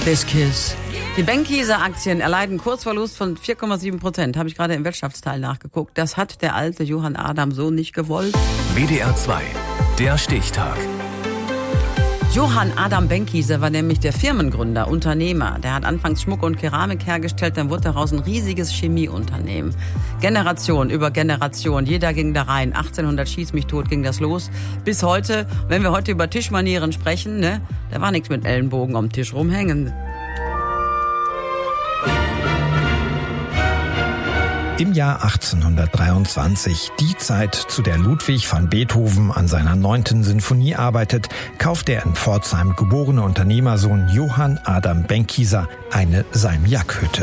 This Kiss. Die Benckiser-Aktien erleiden Kursverlust von 4,7%. Habe ich gerade im Wirtschaftsteil nachgeguckt. Das hat der alte Johann Adam so nicht gewollt. WDR 2, der Stichtag. Johann Adam Benckiser war nämlich der Firmengründer, Unternehmer. Der hat anfangs Schmuck und Keramik hergestellt, dann wurde daraus ein riesiges Chemieunternehmen. Generation über Generation, jeder ging da rein. 1800 schieß mich tot ging das los. Bis heute, wenn wir heute über Tischmanieren sprechen, ne, da war nichts mit Ellenbogen am Tisch rumhängen. Im Jahr 1823, die Zeit, zu der Ludwig van Beethoven an seiner 9. Sinfonie arbeitet, kauft der in Pforzheim geborene Unternehmersohn Johann Adam Benckiser eine Salmiakhütte.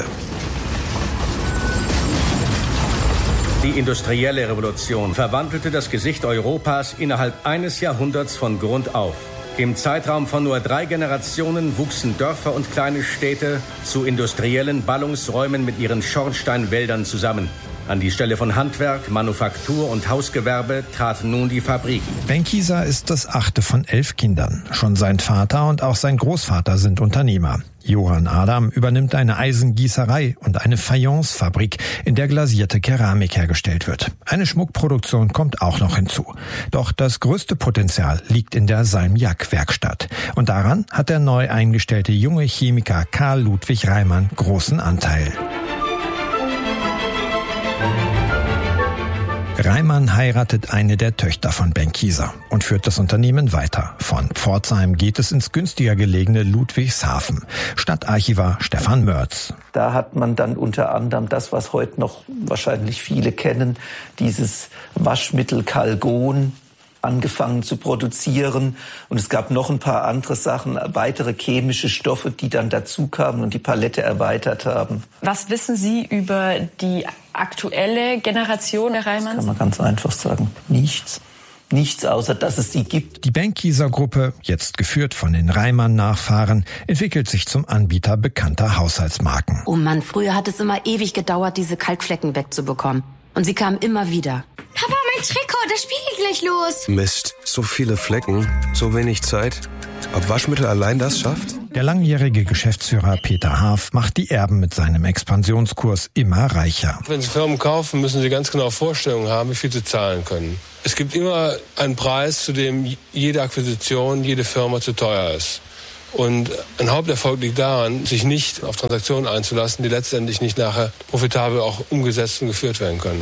Die industrielle Revolution verwandelte das Gesicht Europas innerhalb eines Jahrhunderts von Grund auf. Im Zeitraum von nur 3 Generationen wuchsen Dörfer und kleine Städte zu industriellen Ballungsräumen mit ihren Schornsteinwäldern zusammen. An die Stelle von Handwerk, Manufaktur und Hausgewerbe trat nun die Fabrik. Benckiser ist das 8. von 11 Kindern. Schon sein Vater und auch sein Großvater sind Unternehmer. Johann Adam übernimmt eine Eisengießerei und eine Fayencefabrik, in der glasierte Keramik hergestellt wird. Eine Schmuckproduktion kommt auch noch hinzu. Doch das größte Potenzial liegt in der Salmiak-Werkstatt. Und daran hat der neu eingestellte junge Chemiker Karl Ludwig Reimann großen Anteil. Reimann heiratet eine der Töchter von Benckiser und führt das Unternehmen weiter. Von Pforzheim geht es ins günstiger gelegene Ludwigshafen. Stadtarchivar Stefan Mörz. Da hat man dann unter anderem das, was heute noch wahrscheinlich viele kennen, dieses Waschmittel Calgon angefangen zu produzieren. Und es gab noch ein paar andere Sachen, weitere chemische Stoffe, die dann dazu kamen und die Palette erweitert haben. Was wissen Sie über die aktuelle Generation der Reimanns? Das kann man ganz einfach sagen. Nichts. Nichts, außer dass es sie gibt. Die Benckiser-Gruppe, jetzt geführt von den Reimann-Nachfahren, entwickelt sich zum Anbieter bekannter Haushaltsmarken. Oh Mann, früher hat es immer ewig gedauert, diese Kalkflecken wegzubekommen. Und sie kamen immer wieder. Papa, mein Trikot, das Spiel geht gleich los. Mist, so viele Flecken, so wenig Zeit. Ob Waschmittel allein das schafft? Der langjährige Geschäftsführer Peter Haaf macht die Erben mit seinem Expansionskurs immer reicher. Wenn Sie Firmen kaufen, müssen Sie ganz genau Vorstellungen haben, wie viel Sie zahlen können. Es gibt immer einen Preis, zu dem jede Akquisition, jede Firma zu teuer ist. Und ein Haupterfolg liegt daran, sich nicht auf Transaktionen einzulassen, die letztendlich nicht nachher profitabel auch umgesetzt und geführt werden können.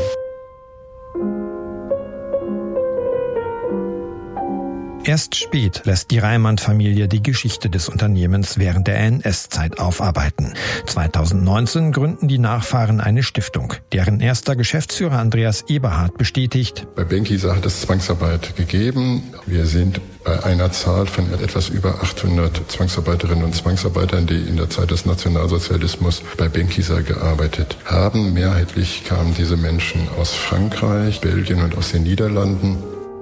Erst spät lässt die Reimann-Familie die Geschichte des Unternehmens während der NS-Zeit aufarbeiten. 2019 gründen die Nachfahren eine Stiftung, deren erster Geschäftsführer Andreas Eberhard bestätigt: Bei Benckiser hat es Zwangsarbeit gegeben. Wir sind bei einer Zahl von etwas über 800 Zwangsarbeiterinnen und Zwangsarbeitern, die in der Zeit des Nationalsozialismus bei Benckiser gearbeitet haben. Mehrheitlich kamen diese Menschen aus Frankreich, Belgien und aus den Niederlanden.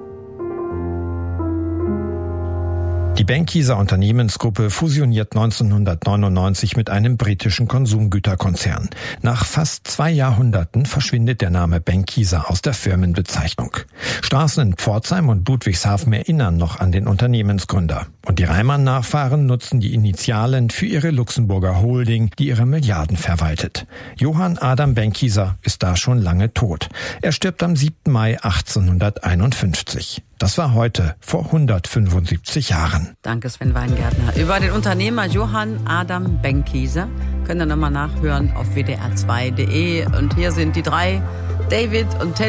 Die Benckiser Unternehmensgruppe fusioniert 1999 mit einem britischen Konsumgüterkonzern. Nach fast 2 Jahrhunderten verschwindet der Name Benckiser aus der Firmenbezeichnung. Straßen in Pforzheim und Ludwigshafen erinnern noch an den Unternehmensgründer. Und die Reimann-Nachfahren nutzen die Initialen für ihre Luxemburger Holding, die ihre Milliarden verwaltet. Johann Adam Benckiser ist da schon lange tot. Er stirbt am 7. Mai 1851. Das war heute vor 175 Jahren. Danke, Sven Weingärtner. Über den Unternehmer Johann Adam Benckiser können Sie nochmal nachhören auf wdr2.de. Und hier sind die 3, David und Ted.